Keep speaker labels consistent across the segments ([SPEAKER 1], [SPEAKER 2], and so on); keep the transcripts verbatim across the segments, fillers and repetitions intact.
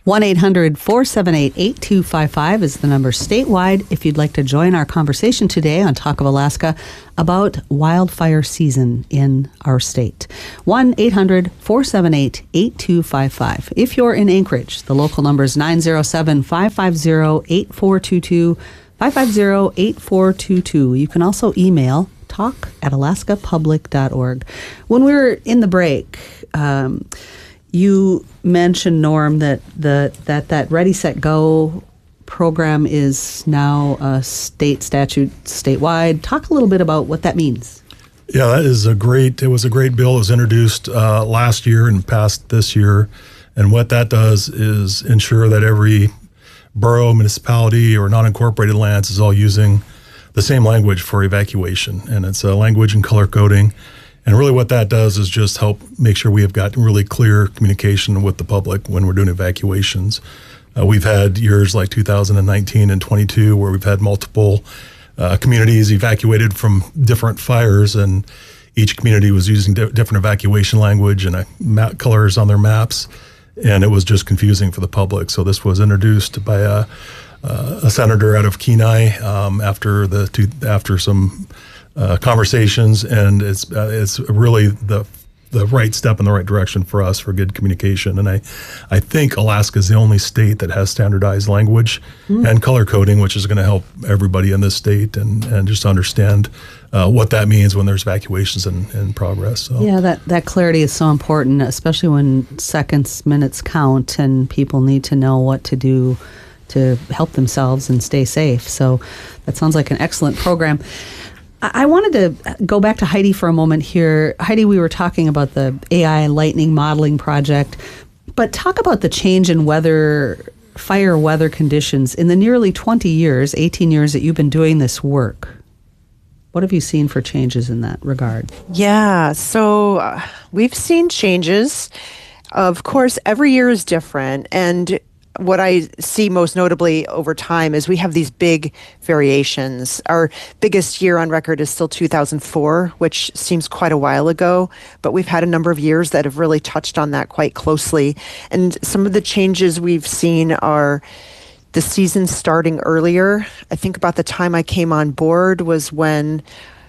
[SPEAKER 1] one eight hundred four seven eight eight two five five is the number statewide if you'd like to join our conversation today on Talk of Alaska about wildfire season in our state. one eight hundred four seven eight eight two five five. If you're in Anchorage, the local number is nine zero seven five five zero eight four two two, five five zero eight four two two. You can also email talk at alaska public dot org. When we were in the break, um, you mentioned, Norm, that the that that Ready, Set, Go program is now a state statute statewide. Talk a little bit about what that means.
[SPEAKER 2] Yeah, that is a great, it was a great bill. It was introduced uh, last year and passed this year. And what that does is ensure that every borough, municipality, or non-incorporated lands is all using the same language for evacuation. And it's a language and color coding. And really what that does is just help make sure we have got really clear communication with the public when we're doing evacuations. Uh, we've had years like two thousand nineteen and twenty-two where we've had multiple uh, communities evacuated from different fires, and each community was using di- different evacuation language and uh, map colors on their maps, and it was just confusing for the public. So this was introduced by a, uh, a senator out of Kenai um, after the two, after some uh, conversations, and it's uh, it's really the the right step in the right direction for us for good communication. And I, I think Alaska is the only state that has standardized language mm. and color coding, which is going to help everybody in this state and, and just understand uh, what that means when there's evacuations in, in progress. So.
[SPEAKER 1] Yeah, that, that clarity is so important, especially when seconds, minutes count and people need to know what to do to help themselves and stay safe. So that sounds like an excellent program. I wanted to go back to Heidi for a moment here. Heidi, we were talking about the A I lightning modeling project, but talk about the change in weather, fire weather conditions in the nearly twenty years, eighteen years that you've been doing this work. What have you seen for changes in that regard?
[SPEAKER 3] Yeah, so uh, we've seen changes. Of course, every year is different, and what I see most notably over time is we have these big variations. Our biggest year on record is still two thousand four, which seems quite a while ago, but we've had a number of years that have really touched on that quite closely. And some of the changes we've seen are the season starting earlier. I think about the time I came on board was when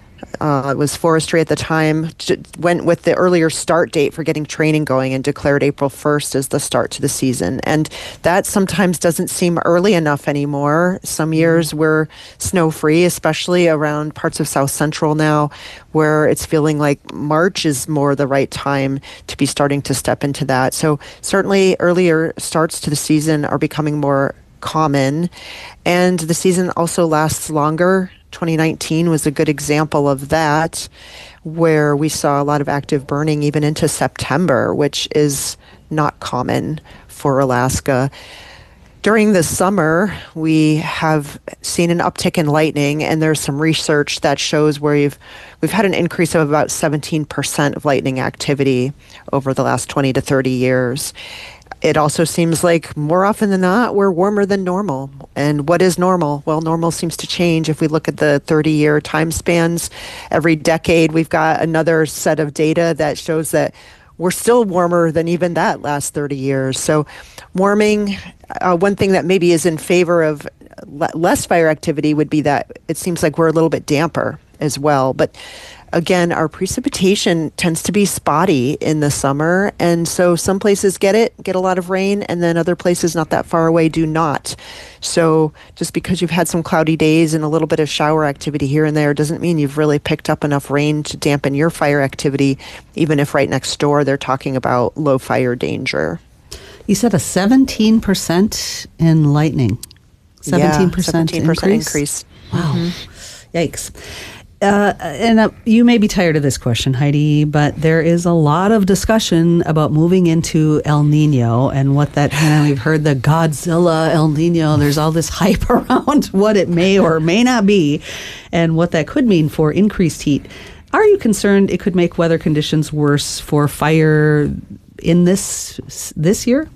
[SPEAKER 3] Uh, it was forestry at the time, went with the earlier start date for getting training going and declared April first as the start to the season. And that sometimes doesn't seem early enough anymore. Some years we're snow-free, especially around parts of South Central now, where it's feeling like March is more the right time to be starting to step into that. So certainly earlier starts to the season are becoming more common, and the season also lasts longer. twenty nineteen was a good example of that, where we saw a lot of active burning even into September, which is not common for Alaska. During the summer, we have seen an uptick in lightning, and there's some research that shows where we've, we've had an increase of about seventeen percent of lightning activity over the last twenty to thirty years. It also seems like more often than not, we're warmer than normal. And what is normal? Well, normal seems to change. If we look at the thirty-year time spans, every decade we've got another set of data that shows that we're still warmer than even that last thirty years. So warming, uh, one thing that maybe is in favor of le- less fire activity would be that it seems like we're a little bit damper as well. But again, our precipitation tends to be spotty in the summer, and so some places get it, get a lot of rain, and then other places not that far away do not. So just because you've had some cloudy days and a little bit of shower activity here and there doesn't mean you've really picked up enough rain to dampen your fire activity, even if right next door they're talking about low fire danger.
[SPEAKER 1] You said a seventeen percent in lightning. seventeen percent,
[SPEAKER 3] yeah, seventeen percent
[SPEAKER 1] increase?
[SPEAKER 3] increase.
[SPEAKER 1] Wow. Mm-hmm. Yikes. Uh, and uh, you may be tired of this question, Heidi, but there is a lot of discussion about moving into El Nino and what that, you know, we've heard the Godzilla El Nino. There's all this hype around what it may or may not be and what that could mean for increased heat. Are you concerned it could make weather conditions worse for fire in this this year?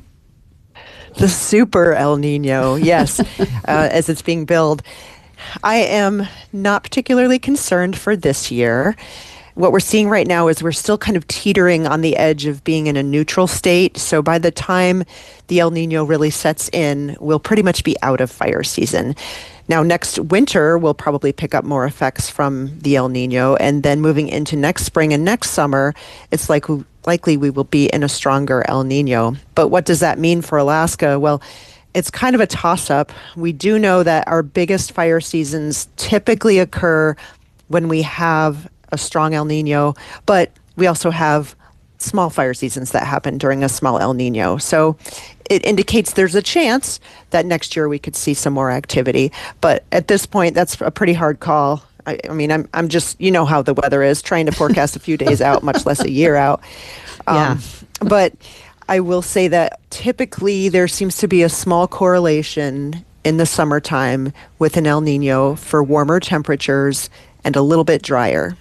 [SPEAKER 3] The super El Nino, yes, uh, as it's being billed. I am not particularly concerned for this year. what we're seeing right now is we're still kind of teetering on the edge of being in a neutral state. So by the time the El Nino really sets in, we'll pretty much be out of fire season. Now, next winter, we'll probably pick up more effects from the El Nino. And then moving into next spring and next summer, it's like likely we will be in a stronger El Nino. But what does that mean for Alaska? Well, it's kind of a toss-up. We do know that our biggest fire seasons typically occur when we have a strong El Nino, but we also have small fire seasons that happen during a small El Nino. So it indicates there's a chance that next year we could see some more activity. But at this point, that's a pretty hard call. I, I mean, I'm I'm just, you know how the weather is, trying to forecast a few days out, much less a year out. Um,
[SPEAKER 1] Yeah.
[SPEAKER 3] But I will say that typically there seems to be a small correlation in the summertime with an El Nino for warmer temperatures and a little bit drier.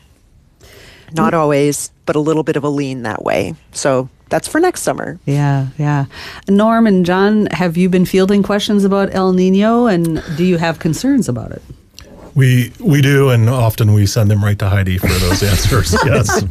[SPEAKER 3] Not always, but a little bit of a lean that way. So that's for next summer.
[SPEAKER 1] Yeah, yeah. Norm and John, have you been fielding questions about El Nino, and do you have concerns about it?
[SPEAKER 2] We we do, and often we send them right to Heidi for those answers. Yes,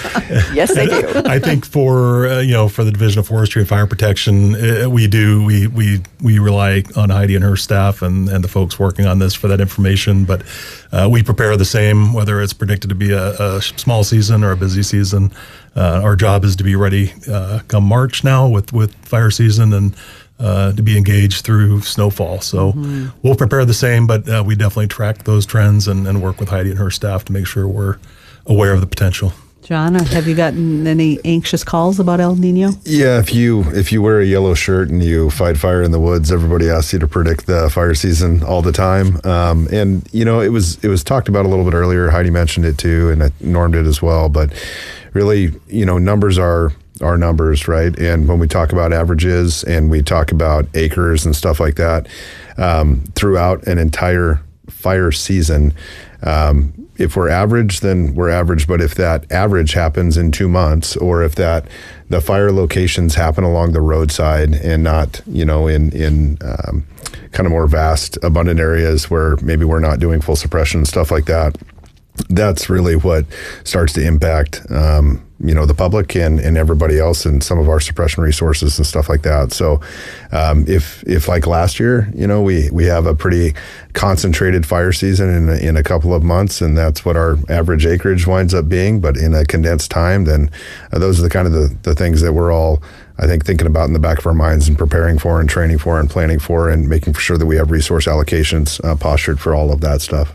[SPEAKER 3] Yes, they do.
[SPEAKER 2] I think for uh, you know for the Division of Forestry and Fire Protection, uh, we do we we we rely on Heidi and her staff and and the folks working on this for that information. But uh, we prepare the same, whether it's predicted to be a, a small season or a busy season. Uh, our job is to be ready uh, come March now with with fire season and. Uh, to be engaged through snowfall. So mm-hmm. we'll prepare the same, but uh, we definitely track those trends and, and work with Heidi and her staff to make sure we're aware of the potential.
[SPEAKER 1] John, have you gotten any anxious calls about El Nino?
[SPEAKER 4] Yeah, if you if you wear a yellow shirt and you fight fire in the woods, everybody asks you to predict the fire season all the time. Um, and you know, it was it was talked about a little bit earlier. Heidi mentioned it too, and Norm did as well. But really, you know, numbers are our numbers, right? And when we talk about averages and we talk about acres and stuff like that, um, throughout an entire fire season, um, if we're average, then we're average. But if that average happens in two months, or if that the fire locations happen along the roadside and not, you know, in in um, kind of more vast, abundant areas where maybe we're not doing full suppression and stuff like that, that's really what starts to impact, um, you know, the public and, and everybody else and some of our suppression resources and stuff like that. So um, if, if like last year, you know, we, we have a pretty concentrated fire season in a, in a couple of months, and that's what our average acreage winds up being, but in a condensed time, then uh, those are the kind of the, the things that we're all, I think, thinking about in the back of our minds and preparing for and training for and planning for and making sure that we have resource allocations uh, postured for all of that stuff.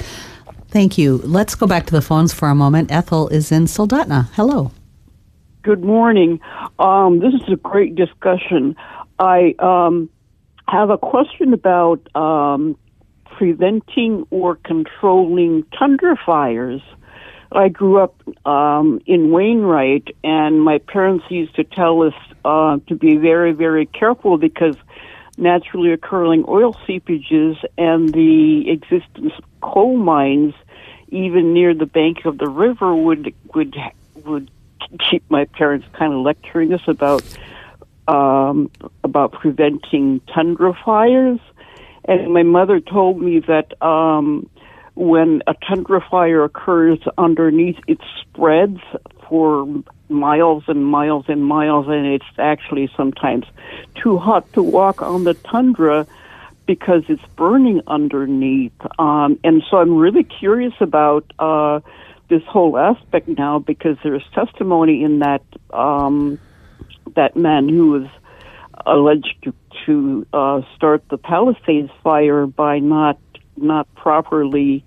[SPEAKER 1] Thank you. Let's go back to the phones for a moment. Ethel is in Soldotna. Hello.
[SPEAKER 5] Good morning. Um, this is a great discussion. I um, have a question about um, preventing or controlling tundra fires. I grew up um, in Wainwright, and my parents used to tell us uh, to be very, very careful because naturally occurring oil seepages and the existence of coal mines, even near the bank of the river, would would would keep my parents kind of lecturing us about um, about preventing tundra fires. And my mother told me that um, when a tundra fire occurs underneath, it spreads for miles and miles and miles, and it's actually sometimes too hot to walk on the tundra because it's burning underneath. Um, and so I'm really curious about uh, this whole aspect now, because there's testimony in that um, that man who was alleged to, to uh, start the Palisades fire by not not properly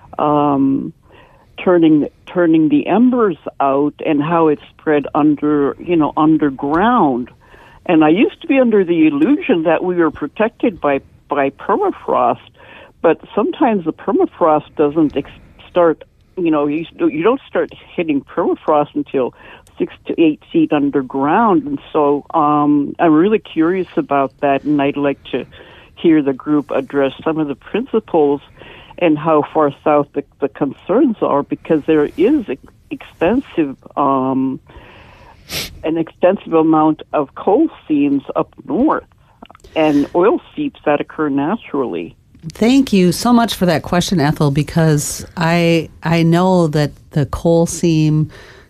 [SPEAKER 5] um, turning turning the embers out, and how it spread under you know underground. And I used to be under the illusion that we were protected by by permafrost, but sometimes the permafrost doesn't ex- start. You know, you you don't start hitting permafrost until six to eight feet underground, and so um, I'm really curious about that, and I'd like to hear the group address some of the principles and how far south the, the concerns are, because there is ex- extensive, um, an extensive amount of coal seams up north and oil seeps that occur naturally.
[SPEAKER 1] Thank you so much for that question, Ethel, because I I know that the coal seam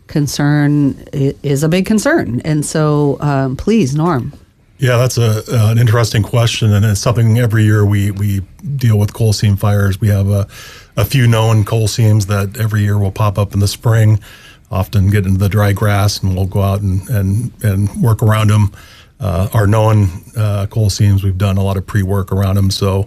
[SPEAKER 1] concern is a big concern. And so um, please, Norm.
[SPEAKER 2] Yeah, that's a, uh, an interesting question, and it's something every year we, we deal with coal seam fires. We have a, a few known coal seams that every year will pop up in the spring, often get into the dry grass, and we'll go out and, and, and work around them. Uh, our known uh, coal seams, we've done a lot of pre-work around them, so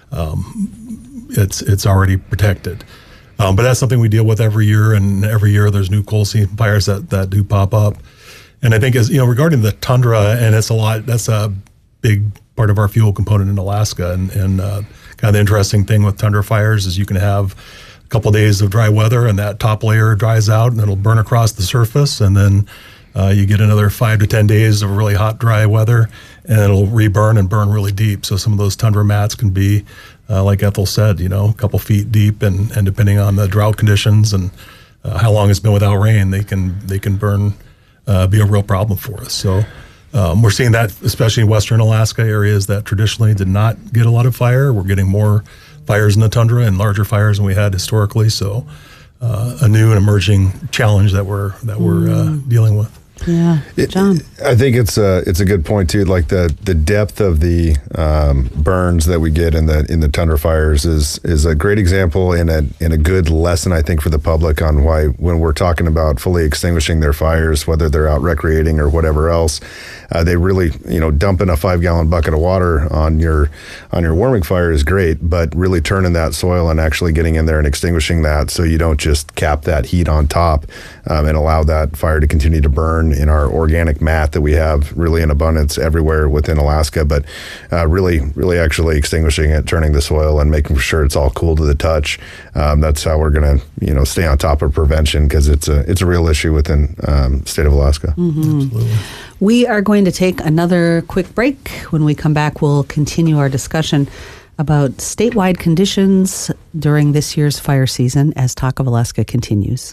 [SPEAKER 2] um, it's it's already protected. Um, but that's something we deal with every year, and every year there's new coal seam fires that, that do pop up. And I think, as you know, regarding the tundra, and it's a lot, that's a big part of our fuel component in Alaska. And, and uh, kind of the interesting thing with tundra fires is you can have a couple of days of dry weather, and that top layer dries out, and it'll burn across the surface. And then uh, you get another five to ten days of really hot, dry weather, and it'll reburn and burn really deep. So some of those tundra mats can be, uh, like Ethel said, you know, a couple feet deep, and, and depending on the drought conditions and uh, how long it's been without rain, they can they can burn. Uh, be a real problem for us. So um, we're seeing that, especially in Western Alaska, areas that traditionally did not get a lot of fire. We're getting more fires in the tundra and larger fires than we had historically. So uh, a new and emerging challenge that we're that we're uh, dealing with.
[SPEAKER 1] Yeah, John.
[SPEAKER 4] It, I think it's a it's a good point too. Like the the depth of the um, burns that we get in the in the tundra fires is is a great example and a and a good lesson, I think, for the public on why when we're talking about fully extinguishing their fires, whether they're out recreating or whatever else, uh, they really you know dumping a five gallon bucket of water on your on your warming fire is great, but really turning that soil and actually getting in there and extinguishing that, so you don't just cap that heat on top um, and allow that fire to continue to burn in our organic mat that we have really in abundance everywhere within Alaska, but uh, really, really actually extinguishing it, turning the soil and making sure it's all cool to the touch. Um, that's how we're going to, you know, stay on top of prevention, because it's a it's a real issue within um, state of Alaska.
[SPEAKER 1] Mm-hmm.
[SPEAKER 2] Absolutely.
[SPEAKER 1] We are going to take another quick break. When we come back, we'll continue our discussion about statewide conditions during this year's fire season as Talk of Alaska continues.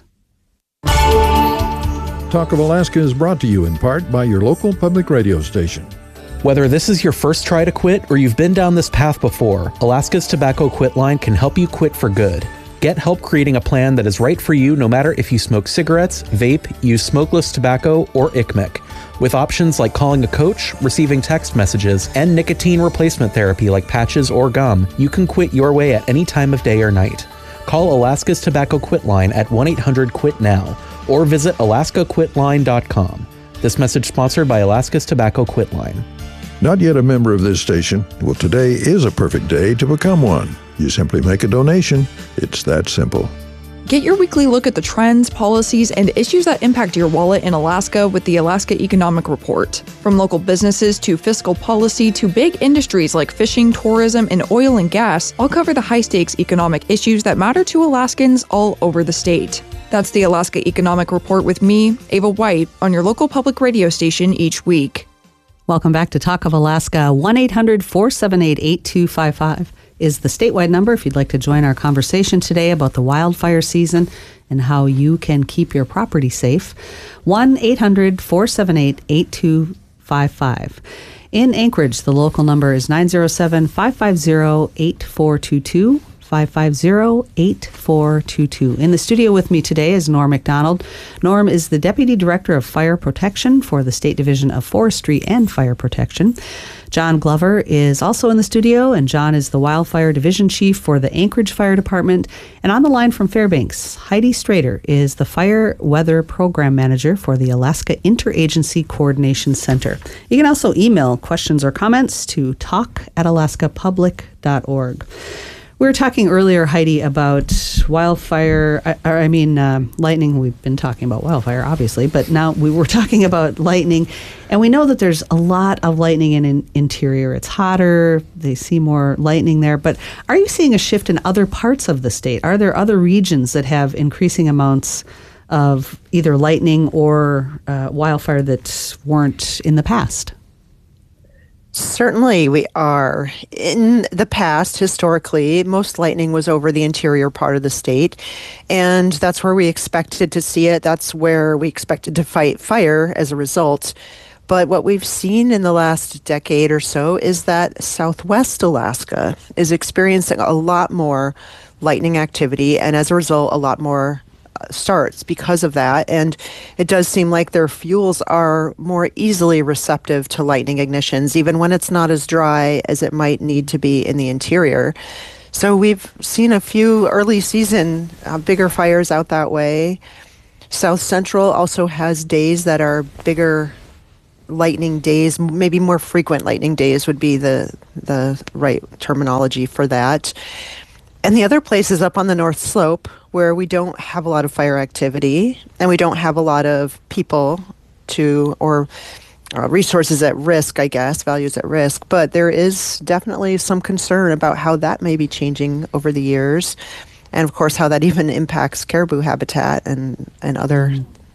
[SPEAKER 6] Talk of Alaska is brought to you in part by your local public radio station.
[SPEAKER 7] Whether this is your first try to quit or you've been down this path before, Alaska's Tobacco Quit Line can help you quit for good. Get help creating a plan that is right for you no matter if you smoke cigarettes, vape, use smokeless tobacco, or I C M E C. With options like calling a coach, receiving text messages, and nicotine replacement therapy like patches or gum, you can quit your way at any time of day or night. Call Alaska's Tobacco Quit Line at one eight hundred quit now or visit alaska quit line dot com. This message sponsored by Alaska's Tobacco Quit Line.
[SPEAKER 6] Not yet a member of this station? Well, today is a perfect day to become one. You simply make a donation. It's that simple.
[SPEAKER 8] Get your weekly look at the trends, policies, and issues that impact your wallet in Alaska with the Alaska Economic Report. From local businesses to fiscal policy to big industries like fishing, tourism, and oil and gas, I'll cover the high-stakes economic issues that matter to Alaskans all over the state. That's the Alaska Economic Report with me, Ava White, on your local public radio station each week.
[SPEAKER 1] Welcome back to Talk of Alaska. one eight hundred four seven eight eight two five five is the statewide number if you'd like to join our conversation today about the wildfire season and how you can keep your property safe. one eight hundred four seven eight eight two five five. In Anchorage, the local number is nine zero seven, five five zero, eight four two two. five five zero, eight four two two. In the studio with me today is Norm McDonald. Norm is the Deputy Director of Fire Protection for the State Division of Forestry and Fire Protection. John Glover is also in the studio, and John is the Wildfire Division Chief for the Anchorage Fire Department. And on the line from Fairbanks, Heidi Strader is the Fire Weather Program Manager for the Alaska Interagency Coordination Center. You can also email questions or comments to talk at alaska public dot org. We were talking earlier, Heidi, about wildfire, or I mean, uh, lightning. We've been talking about wildfire, obviously, but now we were talking about lightning. And we know that there's a lot of lightning in, in interior. It's hotter. They see more lightning there. But are you seeing a shift in other parts of the state? Are there other regions that have increasing amounts of either lightning or uh, wildfire that weren't in the past?
[SPEAKER 3] Certainly we are. In the past, historically, most lightning was over the interior part of the state, and that's where we expected to see it. That's where we expected to fight fire as a result. But what we've seen in the last decade or so is that Southwest Alaska is experiencing a lot more lightning activity, and as a result, a lot more starts because of that. And it does seem like their fuels are more easily receptive to lightning ignitions, even when it's not as dry as it might need to be in the interior. So we've seen a few early season uh, bigger fires out that way. South Central also has days that are bigger lightning days, maybe more frequent lightning days would be the the right terminology for that. And the other place is up on the North Slope, where we don't have a lot of fire activity and we don't have a lot of people to, or uh, resources at risk, I guess, values at risk. But there is definitely some concern about how that may be changing over the years. And of course, how that even impacts caribou habitat and, and other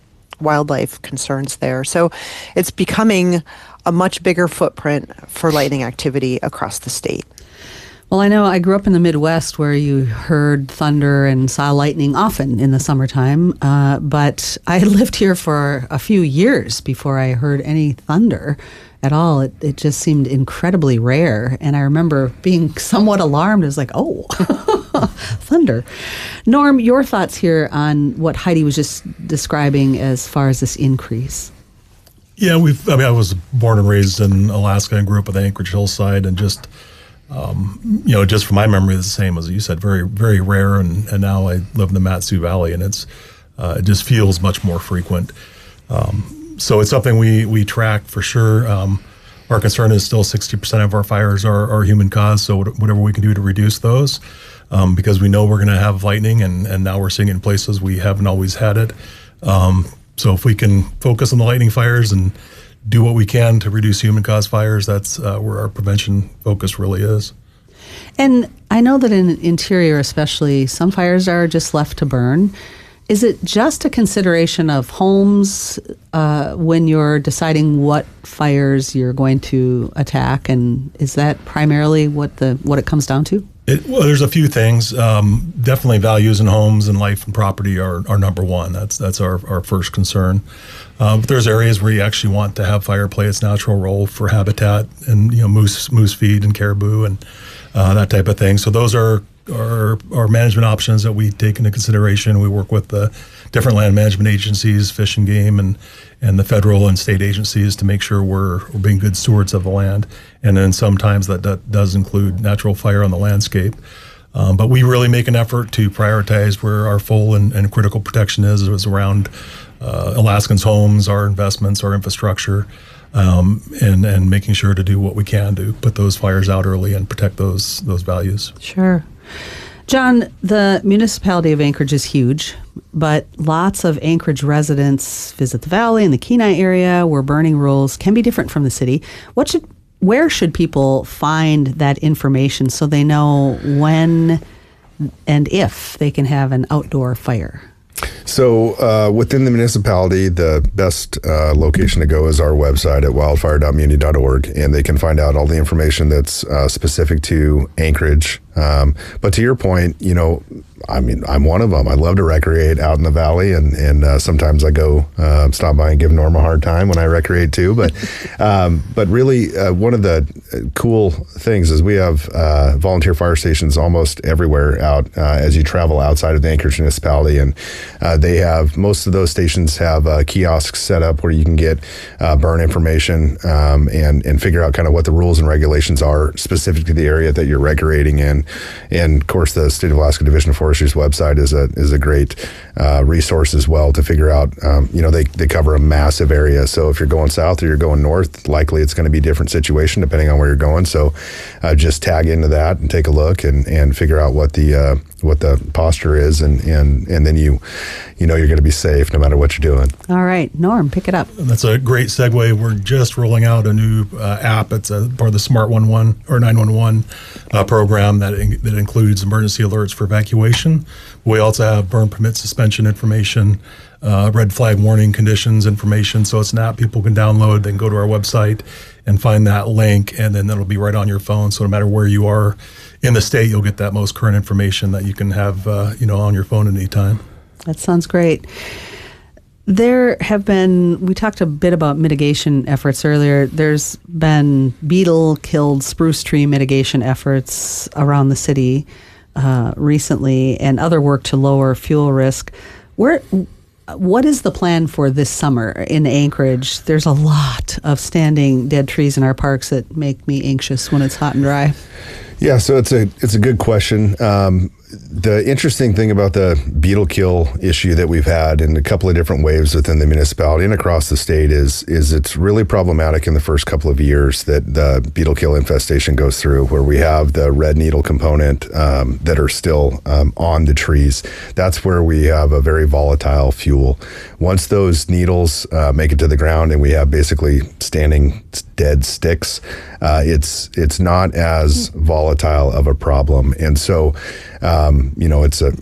[SPEAKER 3] wildlife concerns there. So it's becoming a much bigger footprint for lightning activity across the state.
[SPEAKER 1] Well, I know I grew up in the Midwest where you heard thunder and saw lightning often in the summertime, uh, but I lived here for a few years before I heard any thunder at all. It, it just seemed incredibly rare, and I remember being somewhat alarmed. I was like, oh, thunder. Norm, your thoughts here on what Heidi was just describing as far as this increase?
[SPEAKER 2] Yeah, we've. I mean, I was born and raised in Alaska and grew up at the Anchorage hillside, and just Um, you know, just from my memory, it's the same as you said, very, very rare. And, and now I live in the Mat-Su Valley, and it's uh, it just feels much more frequent. Um, so it's something we we track for sure. Um, our concern is still sixty percent of our fires are, are human caused. So whatever we can do to reduce those, um, because we know we're going to have lightning, and, and now we're seeing it in places we haven't always had it. Um, so if we can focus on the lightning fires and do what we can to reduce human-caused fires, that's uh, where our prevention focus really is.
[SPEAKER 1] And I know that in interior especially, some fires are just left to burn. Is it just a consideration of homes uh, when you're deciding what fires you're going to attack? And is that primarily what the what it comes down to?
[SPEAKER 2] It, well, there's a few things. Um, definitely values in homes and life and property are, are number one. That's that's our, our first concern. Uh, but there's areas where you actually want to have fire play its natural role for habitat and, you know, moose moose feed and caribou and uh, that type of thing. So those are our, our management options that we take into consideration. We work with the different land management agencies, Fish and Game, and and the federal and state agencies to make sure we're, we're being good stewards of the land. And then sometimes that, that does include natural fire on the landscape. Um, but we really make an effort to prioritize where our full and, and critical protection is, is around uh, Alaskans' homes, our investments, our infrastructure, um, and, and making sure to do what we can to put those fires out early and protect those those values.
[SPEAKER 1] Sure. John, the municipality of Anchorage is huge, but lots of Anchorage residents visit the valley and the Kenai area where burning rules can be different from the city. What should, where should people find that information so they know when and if they can have an outdoor fire?
[SPEAKER 4] So uh, within the municipality, the best uh, location to go is our website at wildfire dot muni dot org, and they can find out all the information that's uh, specific to Anchorage. Um, but to your point, you know, I mean, I'm one of them. I love to recreate out in the valley, and and uh, sometimes I go uh, stop by and give Norm a hard time when I recreate too. But um, but really, uh, one of the cool things is we have uh, volunteer fire stations almost everywhere out uh, as you travel outside of the Anchorage municipality, and uh, they have most of those stations have uh, kiosks set up where you can get uh, burn information um, and and figure out kind of what the rules and regulations are specific to the area that you're recreating in. And of course, the State of Alaska Division of Forestry's website is a is a great uh, resource as well to figure out. Um, you know, they they cover a massive area. So if you're going south or you're going north, likely it's going to be a different situation depending on where you're going. So uh, just tag into that and take a look and, and figure out what the uh, what the posture is, and, and and then you you know you're going to be safe no matter what you're doing.
[SPEAKER 1] All right, Norm, pick it up.
[SPEAKER 2] That's a great segue. We're just rolling out a new uh, app. It's a part of the Smart one one or nine one one uh, program that in, that includes emergency alerts for evacuation. We also have burn permit suspension information, uh, red flag warning conditions information. So it's an app people can download. They can go to our website and find that link, and then it'll be right on your phone. So no matter where you are in the state, you'll get that most current information that you can have, uh, you know, on your phone at any time.
[SPEAKER 1] That sounds great. There have been, we talked a bit about mitigation efforts earlier. There's been beetle-killed spruce tree mitigation efforts around the city uh, recently, and other work to lower fuel risk. Where, what is the plan for this summer in Anchorage? There's a lot of standing dead trees in our parks that make me anxious when it's hot and dry.
[SPEAKER 4] Yeah, so it's a it's a good question. Um, the interesting thing about the beetle kill issue that we've had in a couple of different waves within the municipality and across the state is is it's really problematic in the first couple of years that the beetle kill infestation goes through, where we have the red needle component um, that are still um, on the trees. That's where we have a very volatile fuel. Once those needles uh, make it to the ground and we have basically standing dead sticks, uh, it's it's not as volatile of a problem. And so, um, you know, it's a